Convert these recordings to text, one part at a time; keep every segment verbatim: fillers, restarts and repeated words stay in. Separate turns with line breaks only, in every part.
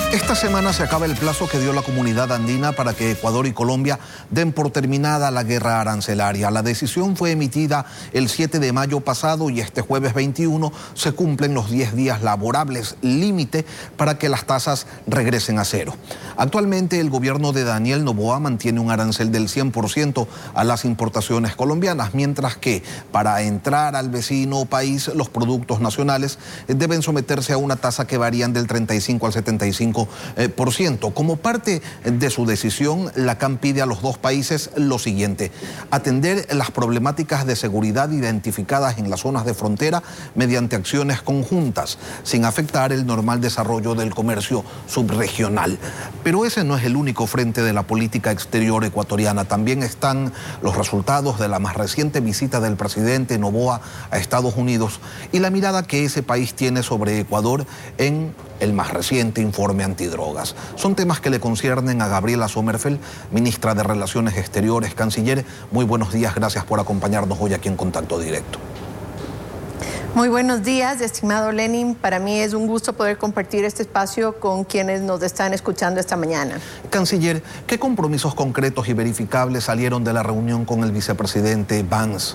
Esta semana se acaba el plazo que dio la comunidad andina para que Ecuador y Colombia den por terminada la guerra arancelaria. La decisión fue emitida el siete de mayo pasado y este jueves veintiuno se cumplen los diez días laborables límite para que las tasas regresen a cero. Actualmente el gobierno de Daniel Noboa mantiene un arancel del cien por ciento a las importaciones colombianas, mientras que para entrar al vecino país los productos nacionales deben someterse a una tasa que varían del treinta y cinco al setenta y cinco por ciento. Como parte de su decisión, la C A M pide a los dos países lo siguiente: atender las problemáticas de seguridad identificadas en las zonas de frontera mediante acciones conjuntas, sin afectar el normal desarrollo del comercio subregional. Pero ese no es el único frente de la política exterior ecuatoriana. También están los resultados de la más reciente visita del presidente Noboa a Estados Unidos y la mirada que ese país tiene sobre Ecuador en el más reciente informe antidrogas. Son temas que le conciernen a Gabriela Sommerfeld, ministra de Relaciones Exteriores, canciller. Muy buenos días, gracias por acompañarnos hoy aquí en Contacto Directo.
Muy buenos días, estimado Lenin. Para mí es un gusto poder compartir este espacio con quienes nos están escuchando esta mañana.
Canciller, ¿qué compromisos concretos y verificables salieron de la reunión con el vicepresidente Vance?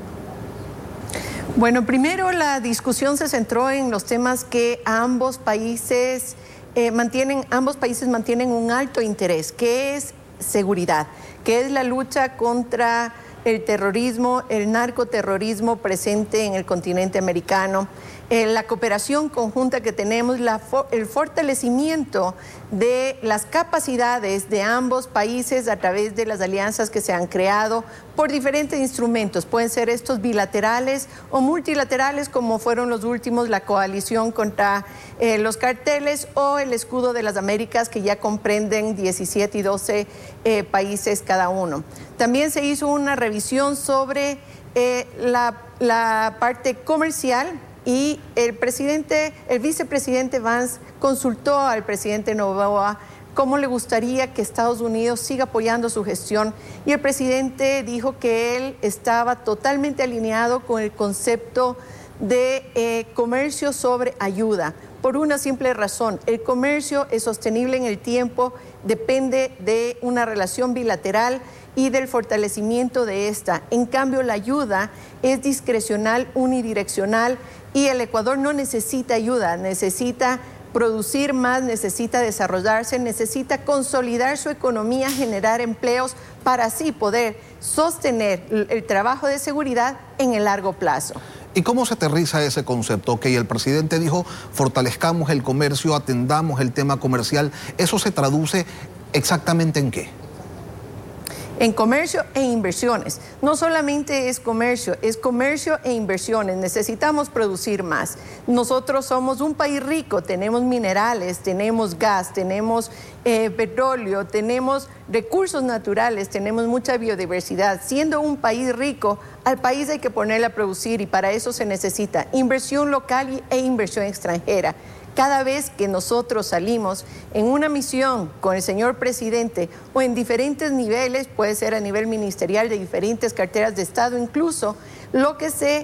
Bueno, primero la discusión se centró en los temas que ambos países eh, mantienen, ambos países mantienen un alto interés, que es seguridad, que es la lucha contra el terrorismo, el narcoterrorismo presente en el continente americano, eh, la cooperación conjunta que tenemos, la, el fortalecimiento de las capacidades de ambos países a través de las alianzas que se han creado por diferentes instrumentos. Pueden ser estos bilaterales o multilaterales, como fueron los últimos, la coalición contra eh, los carteles o el escudo de las Américas, que ya comprenden diecisiete y doce eh, países cada uno. También se hizo una revisión sobre eh, la, la parte comercial y el presidente, el vicepresidente Vance consultó al presidente Noboa cómo le gustaría que Estados Unidos siga apoyando su gestión, y el presidente dijo que él estaba totalmente alineado con el concepto de eh, comercio sobre ayuda, por una simple razón: el comercio es sostenible en el tiempo, depende de una relación bilateral y del fortalecimiento de esta. En cambio, la ayuda es discrecional, unidireccional, y el Ecuador no necesita ayuda, necesita producir más, necesita desarrollarse, necesita consolidar su economía, generar empleos para así poder sostener el trabajo de seguridad en el largo plazo.
¿Y cómo se aterriza ese concepto? Que el presidente dijo: fortalezcamos el comercio, atendamos el tema comercial. ¿Eso se traduce exactamente en qué?
En comercio e inversiones. No solamente es comercio, es comercio e inversiones. Necesitamos producir más. Nosotros somos un país rico, tenemos minerales, tenemos gas, tenemos eh, petróleo, tenemos recursos naturales, tenemos mucha biodiversidad. Siendo un país rico, al país hay que ponerle a producir, y para eso se necesita inversión local e inversión extranjera. Cada vez que nosotros salimos en una misión con el señor presidente o en diferentes niveles, puede ser a nivel ministerial de diferentes carteras de Estado, incluso lo que se